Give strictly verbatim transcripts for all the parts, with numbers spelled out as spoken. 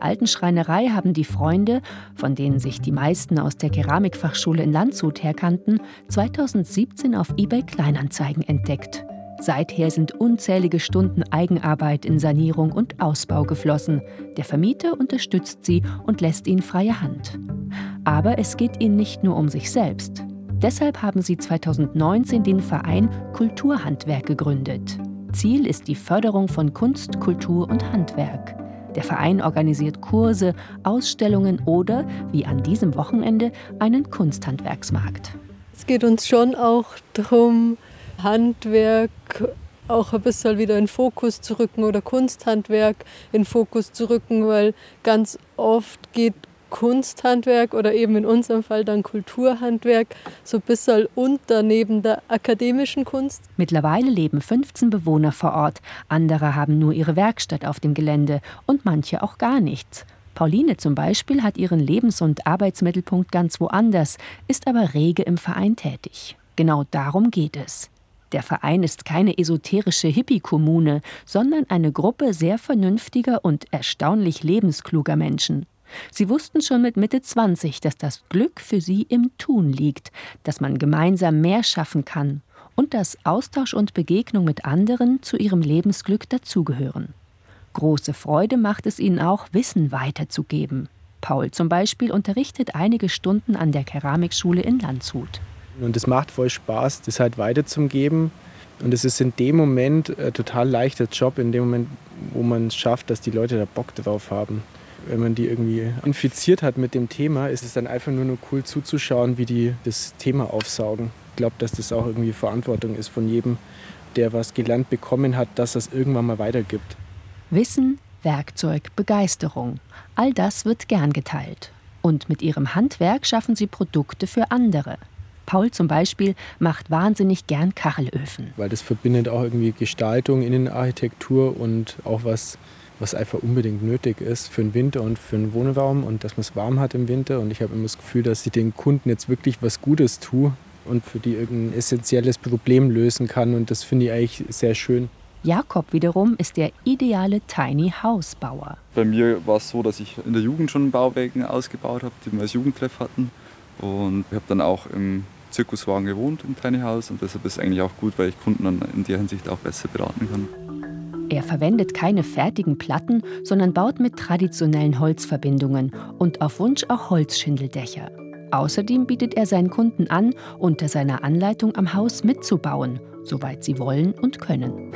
alten Schreinerei haben die Freunde, von denen sich die meisten aus der Keramikfachschule in Landshut herkannten, zweitausendsiebzehn auf eBay Kleinanzeigen entdeckt. Seither sind unzählige Stunden Eigenarbeit in Sanierung und Ausbau geflossen. Der Vermieter unterstützt sie und lässt ihnen freie Hand. Aber es geht ihnen nicht nur um sich selbst. Deshalb haben sie zweitausendneunzehn den Verein Kulturhandwerk gegründet. Ziel ist die Förderung von Kunst, Kultur und Handwerk. Der Verein organisiert Kurse, Ausstellungen oder, wie an diesem Wochenende, einen Kunsthandwerksmarkt. Es geht uns schon auch darum, Handwerk auch ein bisschen wieder in den Fokus zu rücken oder Kunsthandwerk in den Fokus zu rücken, weil ganz oft geht Kunsthandwerk oder eben in unserem Fall dann Kulturhandwerk so ein bisschen unter neben der akademischen Kunst. Mittlerweile leben fünfzehn Bewohner vor Ort. Andere haben nur ihre Werkstatt auf dem Gelände und manche auch gar nichts. Pauline zum Beispiel hat ihren Lebens- und Arbeitsmittelpunkt ganz woanders, ist aber rege im Verein tätig. Genau darum geht es. Der Verein ist keine esoterische Hippie-Kommune, sondern eine Gruppe sehr vernünftiger und erstaunlich lebenskluger Menschen. Sie wussten schon mit Mitte zwanzig, dass das Glück für sie im Tun liegt, dass man gemeinsam mehr schaffen kann und dass Austausch und Begegnung mit anderen zu ihrem Lebensglück dazugehören. Große Freude macht es ihnen auch, Wissen weiterzugeben. Paul zum Beispiel unterrichtet einige Stunden an der Keramikschule in Landshut. Und es macht voll Spaß, das halt weiterzugeben. Und es ist in dem Moment ein total leichter Job, in dem Moment, wo man es schafft, dass die Leute da Bock drauf haben. Wenn man die irgendwie infiziert hat mit dem Thema, ist es dann einfach nur noch cool zuzuschauen, wie die das Thema aufsaugen. Ich glaube, dass das auch irgendwie Verantwortung ist von jedem, der was gelernt bekommen hat, dass es irgendwann mal weitergibt. Wissen, Werkzeug, Begeisterung, all das wird gern geteilt. Und mit ihrem Handwerk schaffen sie Produkte für andere. Paul zum Beispiel macht wahnsinnig gern Kachelöfen. Weil das verbindet auch irgendwie Gestaltung, Innenarchitektur und auch was, was einfach unbedingt nötig ist für den Winter und für den Wohnraum und dass man es warm hat im Winter. Und ich habe immer das Gefühl, dass ich den Kunden jetzt wirklich was Gutes tue und für die irgendein essentielles Problem lösen kann. Und das finde ich eigentlich sehr schön. Jakob wiederum ist der ideale Tiny House Bauer. Bei mir war es so, dass ich in der Jugend schon Bauwerke ausgebaut habe, die wir als Jugendtreff hatten. Und ich habe dann auch im Zirkuswagen gewohnt im Tiny House und deshalb ist es eigentlich auch gut, weil ich Kunden dann in der Hinsicht auch besser beraten kann. Er verwendet keine fertigen Platten, sondern baut mit traditionellen Holzverbindungen und auf Wunsch auch Holzschindeldächer. Außerdem bietet er seinen Kunden an, unter seiner Anleitung am Haus mitzubauen, soweit sie wollen und können.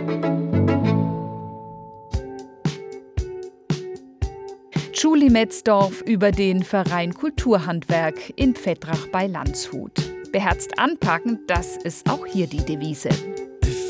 Julie Metzdorf über den Verein Kulturhandwerk in Pfettrach bei Landshut. Beherzt anpacken, das ist auch hier die Devise.